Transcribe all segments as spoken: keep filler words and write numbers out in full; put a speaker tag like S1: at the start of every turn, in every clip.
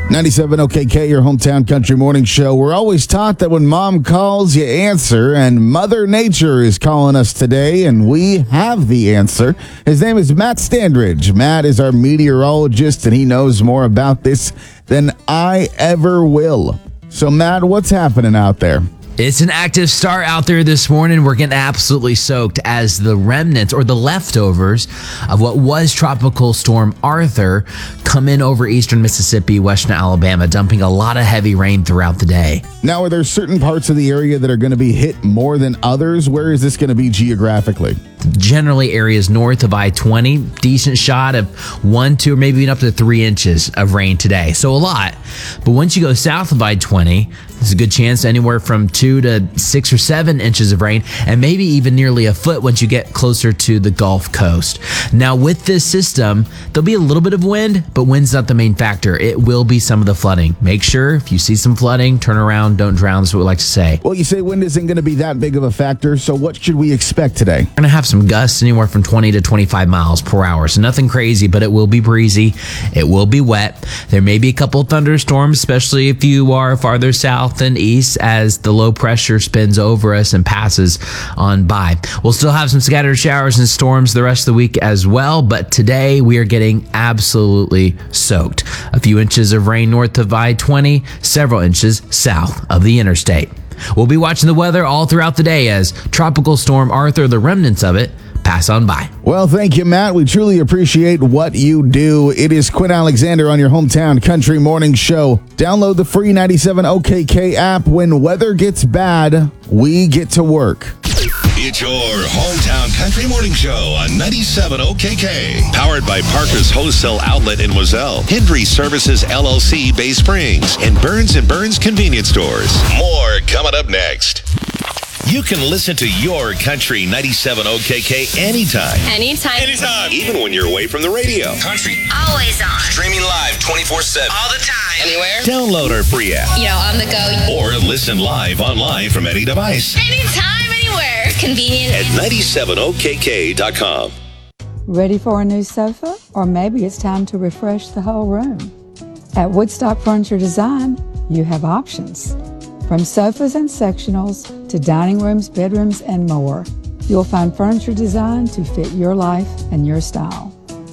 S1: ninety-seven O K K, your hometown country morning show. We're always taught that when mom calls, you answer, and Mother Nature is calling us today, and we have the answer. His name is Matt Standridge. Matt is our meteorologist, and he knows more about this than I ever will. So, Matt, what's happening out there?
S2: It's an active start out there this morning. We're getting absolutely soaked as the remnants or the leftovers of what was Tropical Storm Arthur come in over eastern Mississippi, western Alabama, dumping a lot of heavy rain throughout the day.
S1: Now, are there certain parts of the area that are going to be hit more than others? Where is this going to be geographically?
S2: Generally areas north of I twenty, decent shot of one, two, or maybe even up to three inches of rain today. So a lot. But once you go south of I twenty, there's a good chance anywhere from two to six or seven inches of rain, and maybe even nearly a foot once you get closer to the Gulf Coast. Now, with this system, there'll be a little bit of wind, but wind's not the main factor. It will be some of the flooding. Make sure if you see some flooding, turn around, don't drown, is what we like to say.
S1: Well, you say wind isn't going to be that big of a factor, so what should we expect today?
S2: We're going to have some gusts anywhere from twenty to twenty-five miles per hour, so nothing crazy, but it will be breezy. It will be wet. There may be a couple of thunderstorms, especially if you are farther south and east as the low pressure spins over us and passes on by. We'll still have some scattered showers and storms the rest of the week as well, but today we are getting absolutely soaked. A few inches of rain north of I twenty, several inches south of the interstate. We'll be watching the weather all throughout the day as Tropical Storm Arthur, the remnants of it, pass on by.
S1: Well, thank you, Matt. We truly appreciate what you do. It is Quinn Alexander on your hometown country morning show. Download the free ninety-seven O K K app. When weather gets bad, we get to work.
S3: It's your hometown country morning show on ninety-seven O K K. Powered by Parker's Wholesale Outlet in Wazelle, Hendry Services L L C Bay Springs, and Burns and Burns Convenience Stores. More coming up next. You can listen to your country ninety-seven O K K anytime.
S4: Anytime.
S3: Anytime. Even when you're away from the radio.
S4: Country. Always on.
S3: Streaming live twenty-four seven.
S4: All the time. Anywhere.
S3: Download our free app.
S4: You know, on the go.
S3: Or listen live online from any device.
S4: Anytime, anywhere. Convenient.
S3: At ninety-seven O K K dot com.
S5: Ready for a new sofa? Or maybe it's time to refresh the whole room. At Woodstock Furniture Design, you have options. From sofas and sectionals to dining rooms, bedrooms, and more, you'll find furniture designed to fit your life and your style.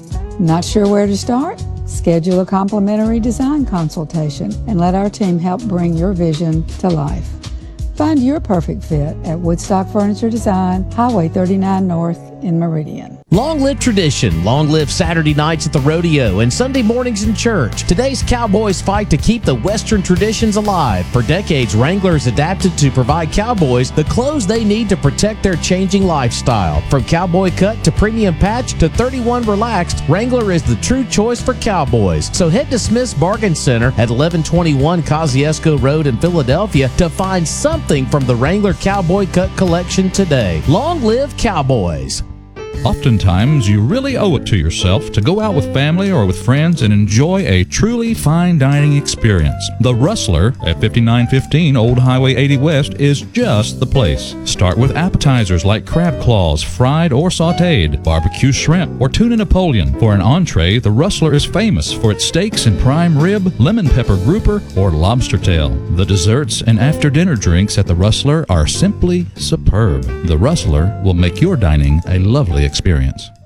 S5: Not sure where to start? Schedule a complimentary design consultation and let our team help bring your vision to life. Find your perfect fit at Woodstock Furniture Design, Highway thirty-nine North in Meridian.
S6: Long live tradition. Long live Saturday nights at the rodeo and Sunday mornings in church. Today's Cowboys fight to keep the Western traditions alive. For decades, Wrangler has adapted to provide cowboys the clothes they need to protect their changing lifestyle. From cowboy cut to premium patch to thirty-one relaxed, Wrangler is the true choice for cowboys. So head to Smith's Bargain Center at eleven twenty-one Kosciuszko Road in Philadelphia to find something from the Wrangler Cowboy Cut collection today. Long live Cowboys.
S7: Oftentimes, you really owe it to yourself to go out with family or with friends and enjoy a truly fine dining experience. The Rustler at fifty-nine fifteen Old Highway eighty West is just the place. Start with appetizers like crab claws, fried or sautéed, barbecue shrimp, or tuna Napoleon. For an entree, the Rustler is famous for its steaks and prime rib, lemon pepper grouper, or lobster tail. The desserts and after-dinner drinks at the Rustler are simply superb. The Rustler will make your dining a lovely experience.